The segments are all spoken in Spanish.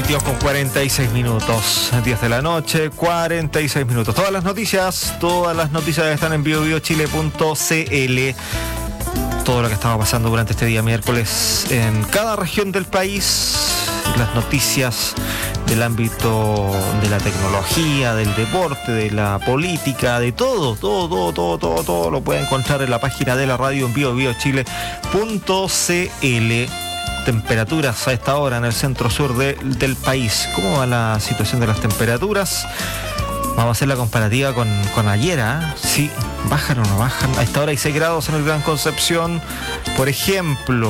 22:46, 10 de la noche, 46 minutos. Todas las noticias están en biobiochile.cl. Todo lo que estaba pasando durante este día miércoles en cada región del país, las noticias del ámbito de la tecnología, del deporte, de la política, de todo lo puede encontrar en la página de la radio en biobiochile.cl. Temperaturas a esta hora en el centro sur del país. ¿Cómo va la situación de las temperaturas? Vamos a hacer la comparativa con ayer, ¿eh? Sí, ¿bajan o no bajan? A esta hora hay 6 grados en el Gran Concepción. Por ejemplo,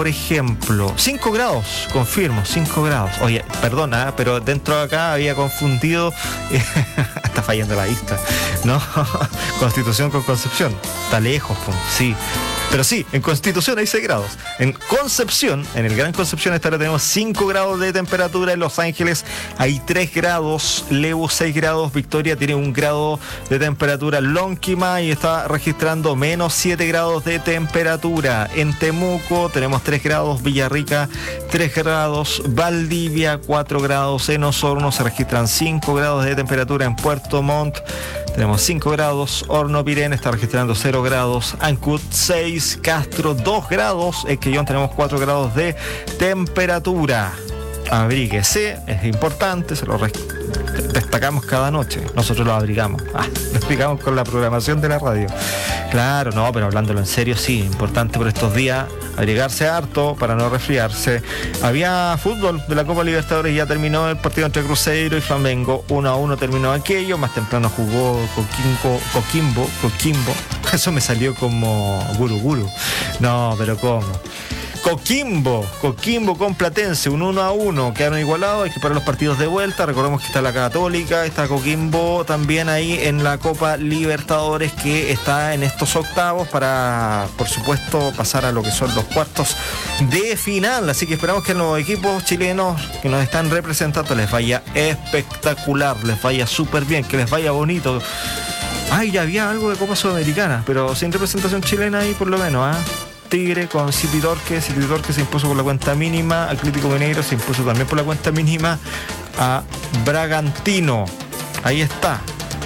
5 grados, confirmo, 5 grados. Oye, perdona, pero dentro de acá había confundido, está fallando la vista, ¿no? Constitución con Concepción, está lejos, sí. Pero sí, en Constitución hay 6 grados. En Concepción, en el Gran Concepción, esta hora tenemos 5 grados de temperatura. En Los Ángeles hay 3 grados. Lebu 6 grados. Victoria tiene 1 grado de temperatura. Lonquimay está registrando menos 7 grados de temperatura. En Temuco tenemos 3 grados. Villarrica 3 grados. Valdivia 4 grados. En Osorno se registran 5 grados de temperatura. En Puerto Montt tenemos 5 grados. Hornopirén está registrando 0 grados. Ancud 6. Castro 2 grados. Quellón tenemos 4 grados de temperatura. Abríguese, es importante, se lo destacamos cada noche. Nosotros lo abrigamos. Lo explicamos con la programación de la radio. Claro, no, pero hablándolo en serio, sí, importante por estos días abrigarse harto para no resfriarse. Había fútbol de la Copa Libertadores, ya terminó el partido entre Cruzeiro y Flamengo. 1-1 terminó aquello, más temprano jugó Coquimbo. Eso me salió como Guru. No, pero ¿cómo? Coquimbo con Platense, un 1-1, quedaron igualados. Hay que parar los partidos de vuelta. Recordemos que está la Católica, está Coquimbo también ahí en la Copa Libertadores, que está en estos octavos para, por supuesto, pasar a lo que son los cuartos de final. Así que esperamos que los equipos chilenos que nos están representando les vaya espectacular, les vaya súper bien, que les vaya bonito. Ya había algo de Copa Sudamericana, pero sin representación chilena ahí por lo menos, Tigre con City Torque se impuso por la cuenta mínima. Atlético Mineiro se impuso también por la cuenta mínima a Bragantino. Ahí está.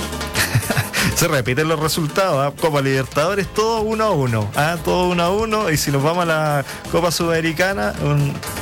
Se repiten los resultados, Copa Libertadores, todo 1-1. Todo 1-1. Y si nos vamos a la Copa Sudamericana,